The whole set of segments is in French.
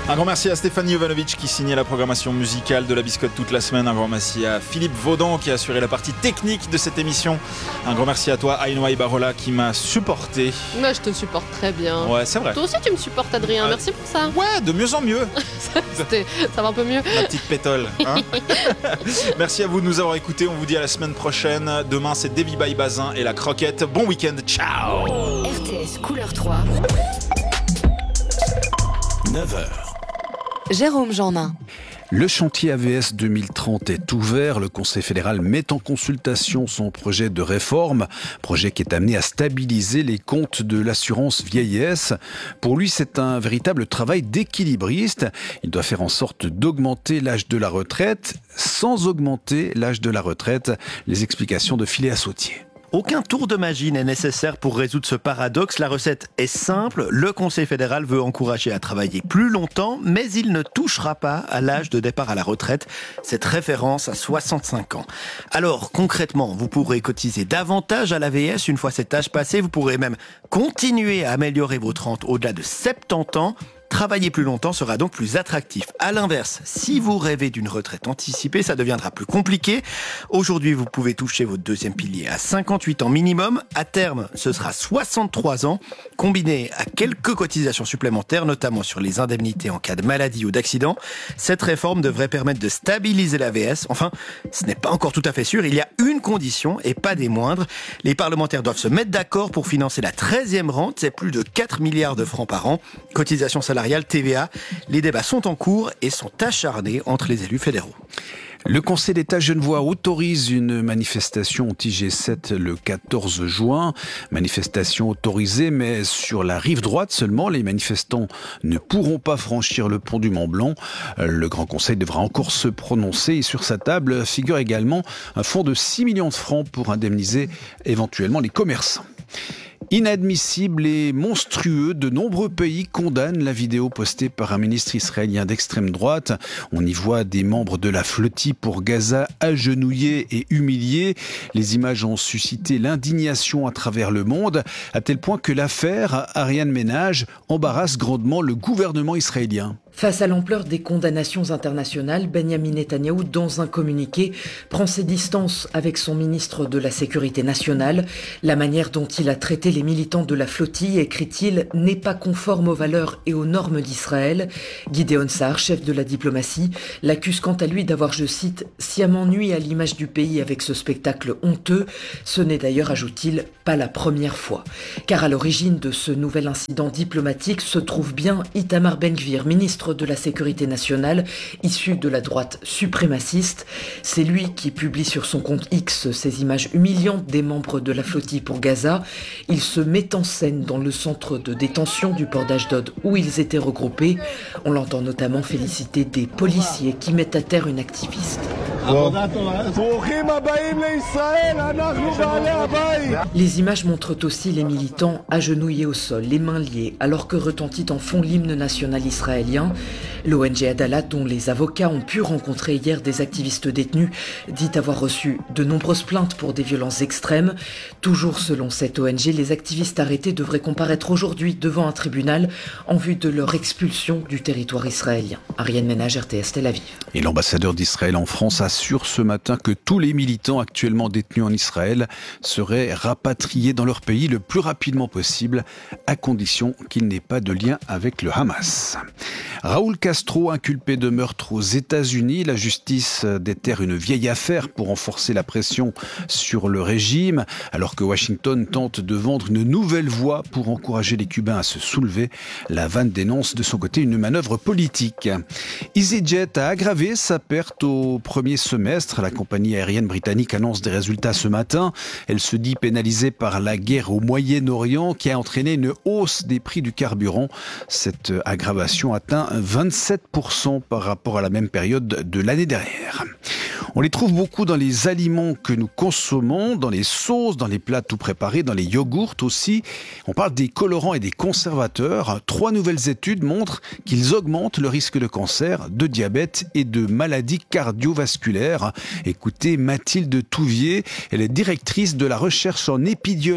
Un grand merci à Stéphanie Jovanovic qui signait la programmation musicale de la Biscotte toute la semaine. Un grand merci à Philippe Vaudan qui a assuré la partie technique de cette émission. Un grand merci à toi, Aïnoa Ibarola, qui m'a supporté. Moi, je te supporte très bien. Ouais, c'est vrai. Toi aussi, tu me supportes, Adrien. Merci pour ça. Ouais, de mieux en mieux. Ça va un peu mieux. La petite pétole. Hein. Merci à vous de nous avoir écoutés. On vous dit à la semaine prochaine. Demain, c'est Davy Bay Bazin et la Croquette. Bon week-end. Ciao. RTS Couleur 3. 9h. Jérôme Jeannin. Le chantier AVS 2030 est ouvert. Le Conseil fédéral met en consultation son projet de réforme, projet qui est amené à stabiliser les comptes de l'assurance vieillesse. Pour lui, c'est un véritable travail d'équilibriste. Il doit faire en sorte d'augmenter l'âge de la retraite sans augmenter l'âge de la retraite. Les explications de Philéa Sautier. Aucun tour de magie n'est nécessaire pour résoudre ce paradoxe. La recette est simple. Le Conseil fédéral veut encourager à travailler plus longtemps, mais il ne touchera pas à l'âge de départ à la retraite. Cette référence à 65 ans. Alors, concrètement, vous pourrez cotiser davantage à l'AVS une fois cet âge passé. Vous pourrez même continuer à améliorer votre rente au-delà de 70 ans. Travailler plus longtemps sera donc plus attractif. À l'inverse, si vous rêvez d'une retraite anticipée, ça deviendra plus compliqué. Aujourd'hui, vous pouvez toucher votre deuxième pilier à 58 ans minimum. À terme, ce sera 63 ans, combiné à quelques cotisations supplémentaires, notamment sur les indemnités en cas de maladie ou d'accident. Cette réforme devrait permettre de stabiliser l'AVS. Enfin, ce n'est pas encore tout à fait sûr. Il y a une condition, et pas des moindres. Les parlementaires doivent se mettre d'accord pour financer la 13e rente. C'est plus de 4 milliards de francs par an. Cotisation salariale, TVA, les débats sont en cours et sont acharnés entre les élus fédéraux. Le Conseil d'État genevois autorise une manifestation anti-G7 le 14 juin. Manifestation autorisée, mais sur la rive droite seulement. Les manifestants ne pourront pas franchir le pont du Mont-Blanc. Le Grand Conseil devra encore se prononcer. Et sur sa table figure également un fonds de 6 millions de francs pour indemniser éventuellement les commerçants. Inadmissible et monstrueux, de nombreux pays condamnent la vidéo postée par un ministre israélien d'extrême droite. On y voit des membres de la flottille pour Gaza agenouillés et humiliés. Les images ont suscité l'indignation à travers le monde, à tel point que l'affaire Ariane Ménage embarrasse grandement le gouvernement israélien. Face à l'ampleur des condamnations internationales, Benyamin Netanyahou, dans un communiqué, prend ses distances avec son ministre de la Sécurité nationale. La manière dont il a traité les militants de la flottille, écrit-il, n'est pas conforme aux valeurs et aux normes d'Israël. Gideon Sa'ar, chef de la diplomatie, l'accuse quant à lui d'avoir, je cite, sciemment nui à l'image du pays avec ce spectacle honteux. Ce n'est d'ailleurs, ajoute-t-il, pas la première fois. Car à l'origine de ce nouvel incident diplomatique se trouve bien Itamar Ben-Gvir, ministre de la Sécurité nationale, issu de la droite suprémaciste. C'est lui qui publie sur son compte X ces images humiliantes des membres de la flottille pour Gaza. Il se met en scène dans le centre de détention du port d'Ashdod où ils étaient regroupés. On l'entend notamment féliciter des policiers qui mettent à terre une activiste. Les images montrent aussi les militants agenouillés au sol, les mains liées, alors que retentit en fond l'hymne national israélien. L'ONG Adalat, dont les avocats ont pu rencontrer hier des activistes détenus, dit avoir reçu de nombreuses plaintes pour des violences extrêmes. Toujours selon cette ONG, les activistes arrêtés devraient comparaître aujourd'hui devant un tribunal en vue de leur expulsion du territoire israélien. Ariane Ménage, RTS Tel Aviv. Et l'ambassadeur d'Israël en France assure ce matin que tous les militants actuellement détenus en Israël seraient rapatriés dans leur pays le plus rapidement possible, à condition qu'ils n'aient pas de lien avec le Hamas. Raúl Castro, inculpé de meurtre aux États-Unis, la justice déterre une vieille affaire pour renforcer la pression sur le régime, alors que Washington tente de vendre une nouvelle voie pour encourager les Cubains à se soulever. La Havane dénonce de son côté une manœuvre politique. EasyJet a aggravé sa perte au premier semestre. La compagnie aérienne britannique annonce des résultats ce matin. Elle se dit pénalisée par la guerre au Moyen-Orient qui a entraîné une hausse des prix du carburant. Cette aggravation atteint 27% par rapport à la même période de l'année dernière. On les trouve beaucoup dans les aliments que nous consommons, dans les sauces, dans les plats tout préparés, dans les yogourts aussi. On parle des colorants et des conservateurs. 3 nouvelles études montrent qu'ils augmentent le risque de cancer, de diabète et de maladies cardiovasculaires. Écoutez Mathilde Touvier, elle est directrice de la recherche en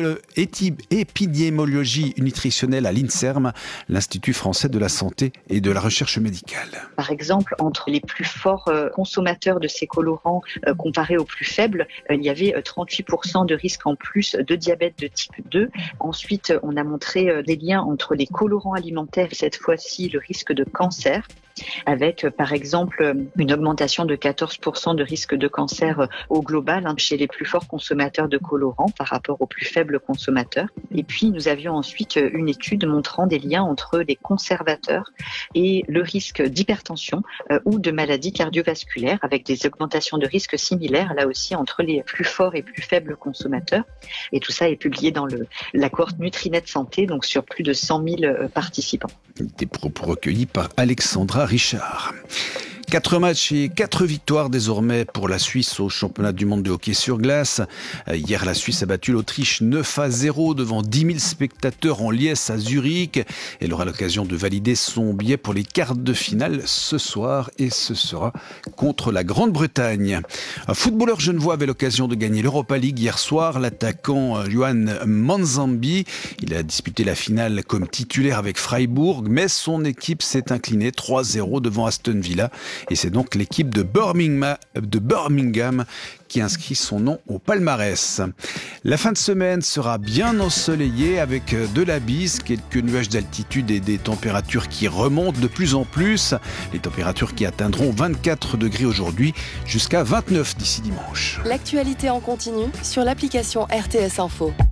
épidémiologie nutritionnelle à l'INSERM, l'Institut français de la santé et de la recherche médicale. Par exemple, entre les plus forts consommateurs de ces colorants comparés aux plus faibles, il y avait 38% de risque en plus de diabète de type 2. Ensuite, on a montré des liens entre les colorants alimentaires, cette fois-ci le risque de cancer, avec par exemple une augmentation de 14% de risque de cancer au global chez les plus forts consommateurs de colorants par rapport aux plus faibles consommateurs. Et puis nous avions ensuite une étude montrant des liens entre les conservateurs et le risque d'hypertension ou de maladies cardiovasculaires, avec des augmentations de risque similaires là aussi entre les plus forts et plus faibles consommateurs. Et tout ça est publié dans la cohorte Nutrinet Santé, donc sur plus de 100 000 participants. Des propos recueillis par Alexandra Richard. 4 matchs et 4 victoires désormais pour la Suisse au championnat du monde de hockey sur glace. Hier, la Suisse a battu l'Autriche 9-0 devant 10 000 spectateurs en liesse à Zurich. Elle aura l'occasion de valider son billet pour les quarts de finale ce soir et ce sera contre la Grande-Bretagne. Un footballeur genevois avait l'occasion de gagner l'Europa League hier soir, l'attaquant Yohan Manzambi. Il a disputé la finale comme titulaire avec Freiburg, mais son équipe s'est inclinée 3-0 devant Aston Villa. Et c'est donc l'équipe de Birmingham qui inscrit son nom au palmarès. La fin de semaine sera bien ensoleillée avec de la bise, quelques nuages d'altitude et des températures qui remontent de plus en plus. Les températures qui atteindront 24 degrés aujourd'hui jusqu'à 29 d'ici dimanche. L'actualité en continu sur l'application RTS Info.